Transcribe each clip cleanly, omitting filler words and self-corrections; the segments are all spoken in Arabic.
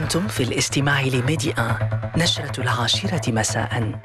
أنتم في الاستماع لميدي 1 نشرة 10 مساء.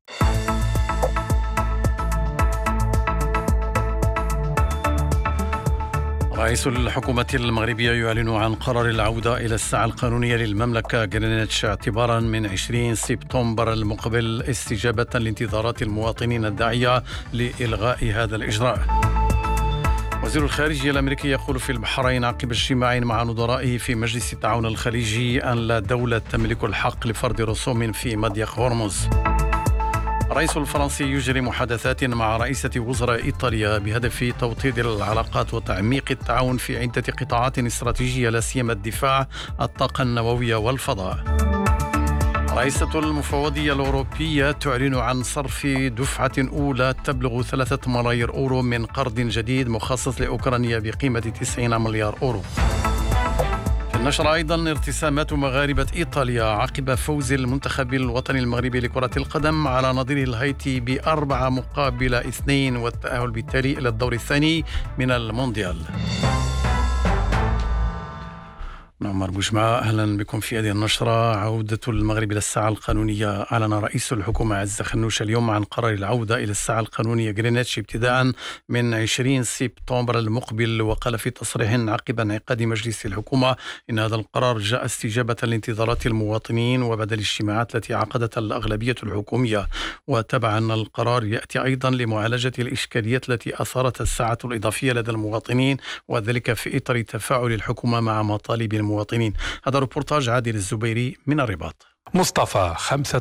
رئيس الحكومة المغربية يعلن عن قرار العودة إلى الساعة القانونية للمملكة غرينتش اعتبارا من 20 سبتمبر المقبل استجابة لانتظارات المواطنين الداعية لإلغاء هذا الإجراء. وزير الخارجية الأمريكي يقول في البحرين عقب اجتماع مع نظرائه في مجلس التعاون الخليجي أن لا دولة تملك الحق لفرض رسوم في مضيق هرمز. الرئيس الفرنسي يجري محادثات مع رئيسة وزراء إيطاليا بهدف توطيد العلاقات وتعميق التعاون في عدة قطاعات استراتيجية لا سيما الدفاع، الطاقة النووية والفضاء. رئيسة المفوضية الأوروبية تعلن عن صرف دفعة أولى تبلغ 3 ملايير أورو من قرض جديد مخصص لأوكرانيا بقيمة 90 مليار أورو. نشر أيضا ارتسامات مغاربة إيطاليا عقب فوز المنتخب الوطني المغربي لكرة القدم على نظيره الهايتي ب4-2 والتأهل بالتالي إلى الدور الثاني من المونديال. عمر بوجمعة، أهلا بكم في هذه النشرة. عودة المغرب إلى الساعة القانونية. أعلن رئيس الحكومة عز خنوش اليوم عن قرار العودة إلى الساعة القانونية غرينتش ابتداء من 20 سبتمبر المقبل، وقال في تصريح عقب انعقاد مجلس الحكومة إن هذا القرار جاء استجابة لانتظارات المواطنين وبعد الاجتماعات التي عقدتها الأغلبية الحكومية. وتبع أن القرار يأتي أيضا لمعالجة الإشكاليات التي أثارت الساعة الإضافية لدى المواطنين، وذلك في إطار تفاعل الحكومة مع مطالب المواطنين. هذا ريبورتاج عادل الزبيري من الرباط. مصطفى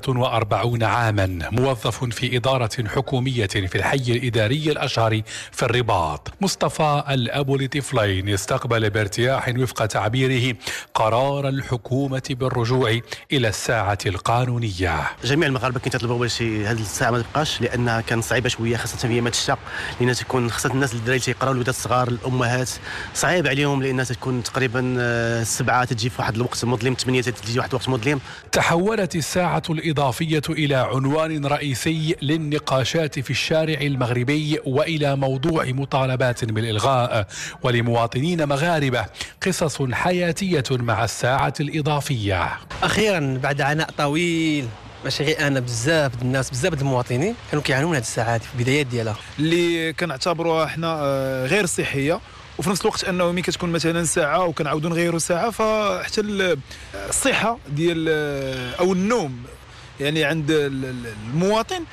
45 عاما، موظف في إدارة حكومية في الحي الإداري الأشهر في الرباط. مصطفى الأب لطفلين استقبل بارتياح وفق تعبيره قرار الحكومة بالرجوع إلى الساعة القانونية. جميع المغاربة كيطلبوا باش هذه الساعة ما تبقاش، لأنها كانت صعيبة شوية خاصة في ايامات الشتاء، لأن تكون خاصة الناس الدراري تيقراو، الولادات الصغار، الأمهات صعيب عليهم لأنها تكون تقريبا 7 تجي في واحد الوقت مظلم، 8 تجي واحد الوقت مظلم. تحولت الساعة الإضافية إلى عنوان رئيسي للنقاشات في الشارع المغربي وإلى موضوع مطالبات بالإلغاء، ولمواطنين مغاربة قصص حياتية مع الساعة الإضافية. أخيرا بعد عناء طويل، ماشي غير انا، بزاف الناس، بزاف المواطنين كانوا كيعانوا من هذه الساعات في البدايات ديالها، اللي كنعتبروها احنا غير صحيه، وفي نفس الوقت انه ملي كتكون مثلا ساعه وكنعاودوا نغيروا ساعه، فحتى الصحه ديال او النوم يعني عند المواطن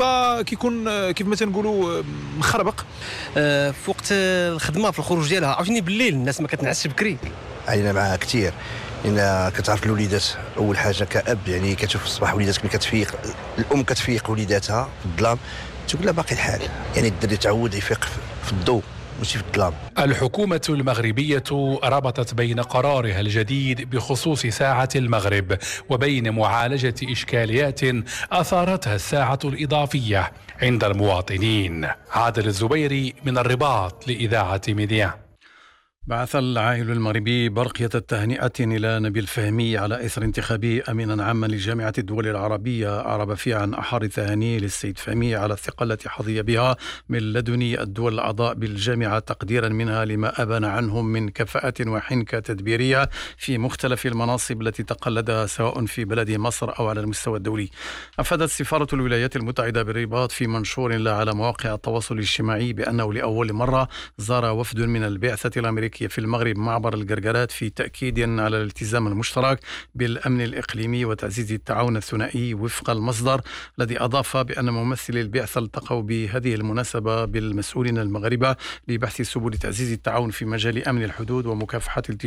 فكيكون كيف ما تنقولوا مخربق في وقت الخدمه، في الخروج ديالها. عاوتاني بالليل الناس ما كتنعسش بكري. علينا معها كثير، لان كتعرف الوليدات اول حاجه كاب، يعني كتشوف الصباح وليداتك ملي كتفيق، الام كتفيق وليداتها في الظلام تقول لها باقي الحال، يعني الدري تعود يفيق في الضوء ماشي في الظلام. الحكومة المغربية ربطت بين قرارها الجديد بخصوص ساعة المغرب وبين معالجة إشكاليات أثارتها الساعة الإضافية عند المواطنين. عادل الزبيري من الرباط لإذاعة ميديا. بعث العائل المغربي برقية التهنئة إلى نبيل فهمي على إثر انتخابه أمينا عاما لجامعة الدول العربية. أعرب فيها عن أحر التهاني للسيد فهمي على الثقة التي حظي بها من لدن الدول الأعضاء بالجامعة، تقديرا منها لما أبان عنهم من كفاءة وحنكة تدبيرية في مختلف المناصب التي تقلدها سواء في بلده مصر أو على المستوى الدولي. أفادت سفارة الولايات المتحدة بالرباط في منشور له على مواقع التواصل الاجتماعي بأنه لأول مرة زار وفد من البعثة الأمريكية في المغرب معبر القرقرات في تأكيد على الالتزام المشترك بالأمن الإقليمي وتعزيز التعاون الثنائي وفق المصدر، الذي أضاف بأن ممثلي البعثة التقوا بهذه المناسبة بالمسؤولين المغاربة لبحث سبل تعزيز التعاون في مجال أمن الحدود ومكافحة